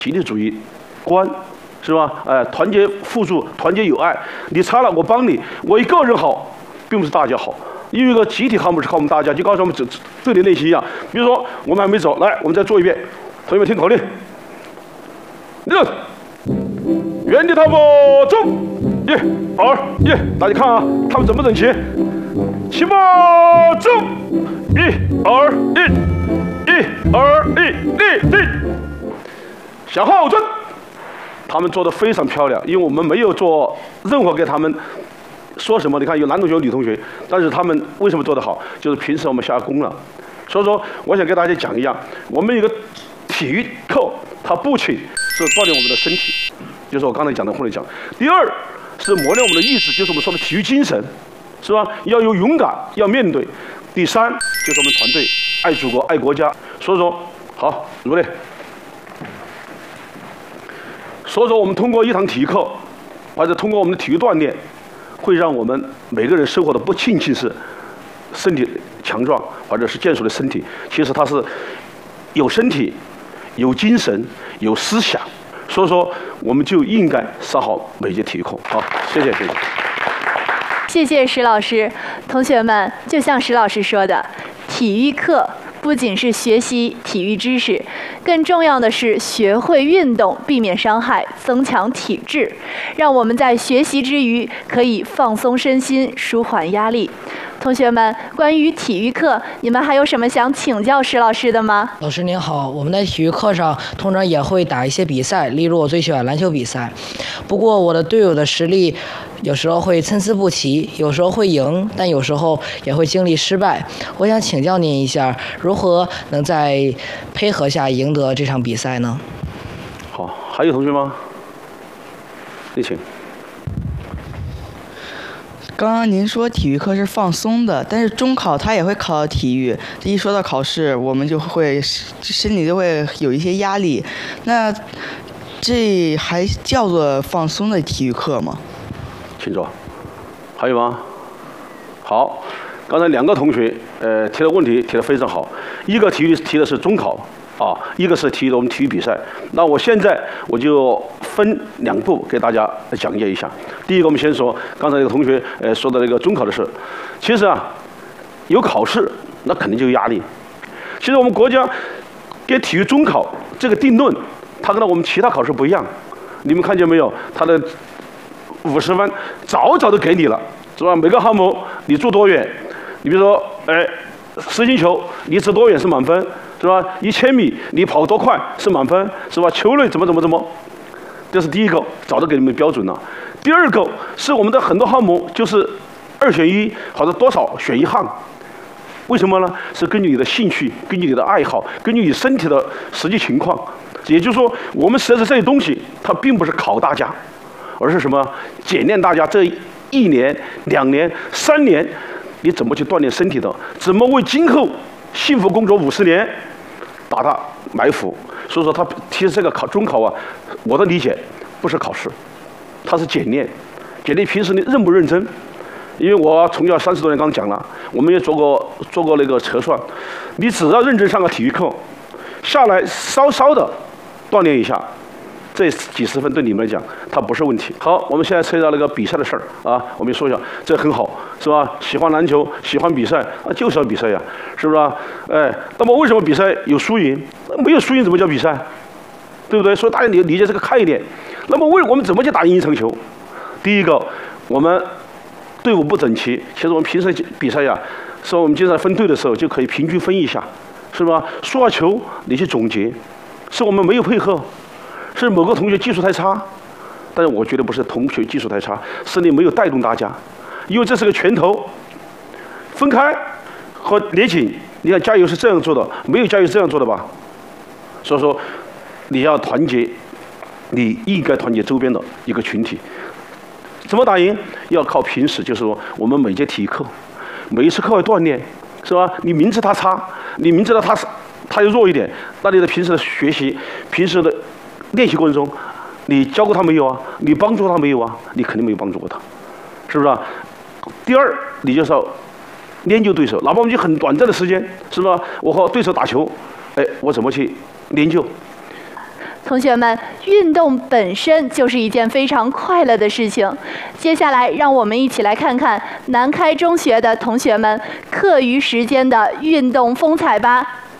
集体主义观，是吧？团结互助，团结友爱。你差了我帮你，我一个人好，并不是大家好。因为一个集体项目是靠我们大家，就告诉我们这里练习一样。比如说我们还没走，来，我们再做一遍。同学们听口令：6，原地踏步走，1、2、1，大家看啊，他们整不整齐？起步走，1、2、1，1、2、1，立。向后转。他们做得非常漂亮，因为我们没有做任何给他们说什么。你看有男同学有女同学，但是他们为什么做得好？就是平时我们下功了。所以说，我想给大家讲一样，我们一个体育课，它不仅是锻炼我们的身体，就是我刚才讲的后面讲。第二是磨练我们的意志，就是我们说的体育精神，是吧？要有勇敢，要面对。第三就是我们团队爱祖国、爱国家。所以说，好，如烈。所以说，我们通过一堂体育课，或者通过我们的体育锻炼，会让我们每个人生活的不仅仅是身体强壮，或者是健硕的身体，其实它是有身体、有精神、有思想。所以说，我们就应该上好每节体育课。好，谢谢。 谢谢石老师。同学们，就像石老师说的，体育课不仅是学习体育知识，更重要的是学会运动，避免伤害，增强体质，让我们在学习之余可以放松身心，舒缓压力。同学们，关于体育课，你们还有什么想请教石老师的吗？ 老师您好，我们在体育课上通常也会打一些比赛，例如我最喜欢篮球比赛。不过我的队友的实力有时候会参差不齐，有时候会赢，但有时候也会经历失败。我想请教您一下，如何能在配合下赢得这场比赛呢？ 好，还有同学吗？有请。 刚刚您说体育课是放松的，但是中考它也会考到体育。这一说到考试，我们就会心里就会有一些压力。那这还叫做放松的体育课吗？ 请坐。还有吗？好，刚才2个同学提的问题提得非常好。一个体育提的是中考啊，一个是提的我们体育比赛。那我现在我就分2步给大家讲解一下。第一个，我们先说刚才那个同学说的那个中考的事。其实啊，有考试那肯定就有压力。其实我们国家给体育中考这个定论，它跟我们其他考试不一样。你们看见没有？它的50分早都给你了，是吧？每个项目你做多远，你比如说实心球你掷多远是满分，是吧？1000米你跑多快是满分，是吧？球类怎么，这是第一个，早都给你们标准了。第二个是我们的很多项目就是2选1或者多少选1项，为什么呢？是根据你的兴趣，根据你的爱好，根据你身体的实际情况。也就是说，我们实际这些东西它并不是考大家，而是什么？检验大家这1年、2年、3年你怎么去锻炼身体的，怎么为今后幸福工作50年打它埋伏。所以说，他其实这个中考啊，我的理解不是考试，它是检验平时你认不认真。因为我从小30多年，刚讲了，我们也做过那个测算，你只要认真上个体育课，下来稍稍的锻炼一下，这几十分对你们来讲它不是问题。好，我们现在涉及到那个比赛的事儿啊，我们说一下，这很好，是吧？喜欢篮球，喜欢比赛啊，就是要比赛呀，是不是啊？那么为什么比赛有输赢？没有输赢怎么叫比赛？对不对？所以大家理解这个概念。那么我们怎么去打赢一场球？第一个，我们队伍不整齐。其实我们平时比赛呀，是我们经常分队的时候就可以平均分一下，是吧？输了球你去总结，是我们没有配合，是某个同学技术太差。但是我觉得不是同学技术太差，是你没有带动大家，因为这是个拳头，分开和连紧。你看加油是这样做的，没有加油这样做的吧？所以说你要团结，你应该团结周边的一个群体。怎么打赢？要靠平时，就是说我们每节体育课，每一次课外锻炼，是吧？你明知他差，你明知道他又弱一点，那你的平时的学习、平时的练习过程中，你教过他没有啊？你帮助他没有啊？你肯定没有帮助过他，是不是啊？第二，你就是要研究对手，哪怕我们就很短暂的时间，是吧？我和对手打球，我怎么去研究？ 同学们，运动本身就是一件非常快乐的事情。接下来，让我们一起来看看南开中学的同学们课余时间的运动风采吧。